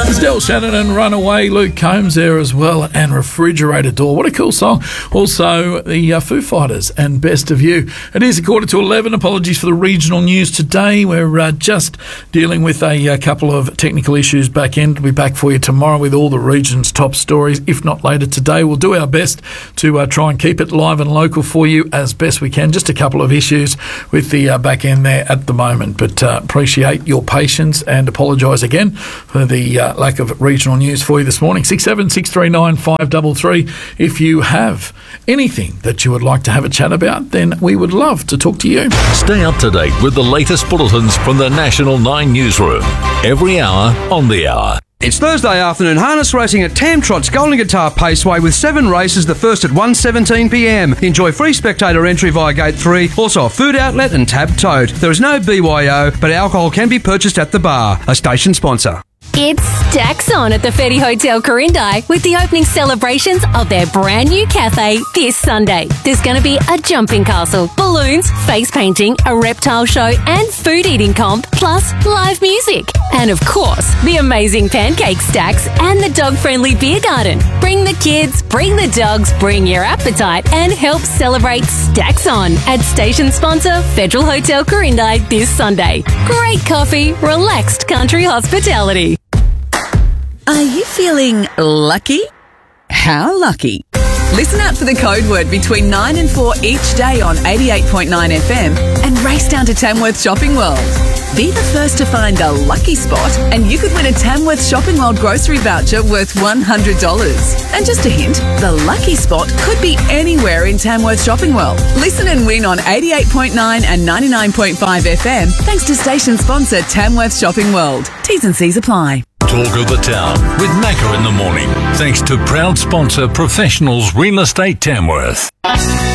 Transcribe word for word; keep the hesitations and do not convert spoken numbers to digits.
Del Shannon and Runaway, Luke Combs there as well, and Refrigerator Door. What a cool song. Also, the uh, Foo Fighters and Best of You. It is a quarter to eleven. Apologies for the regional news today. We're uh, just dealing with a, a couple of technical issues back end. We'll be back for you tomorrow with all the region's top stories, if not later today. We'll do our best to uh, try and keep it live and local for you as best we can. Just a couple of issues with the uh, back end there at the moment, but uh, appreciate your patience and apologise again for the uh, lack of regional news for you this morning. six seven six three nine five three three. If you have anything that you would like to have a chat about, then we would love to talk to you. Stay up to date with the latest bulletins from the National nine Newsroom. Every hour on the hour. It's Thursday afternoon harness racing at Tam Trot's Golden Guitar Paceway with seven races, the first at one seventeen p m. Enjoy free spectator entry via Gate three, also a food outlet and tab tote. There is no B Y O, but alcohol can be purchased at the bar. A station sponsor. It's Stacks On at the Fetty Hotel Corindi with the opening celebrations of their brand new cafe this Sunday. There's going to be a jumping castle, balloons, face painting, a reptile show and food eating comp, plus live music. And of course, the amazing pancake stacks and the dog-friendly beer garden. Bring the kids, bring the dogs, bring your appetite and help celebrate Stacks On at station sponsor Federal Hotel Corindi this Sunday. Great coffee, relaxed country hospitality. Are you feeling lucky? How lucky? Listen out for the code word between nine and four each day on eighty-eight point nine F M and race down to Tamworth Shopping World. Be the first to find a lucky spot and you could win a Tamworth Shopping World grocery voucher worth one hundred dollars. And just a hint, the lucky spot could be anywhere in Tamworth Shopping World. Listen and win on eighty-eight point nine and ninety-nine point five F M thanks to station sponsor Tamworth Shopping World. T's and C's apply. Talk of the Town with Macca in the morning. Thanks to proud sponsor Professionals Real Estate Tamworth.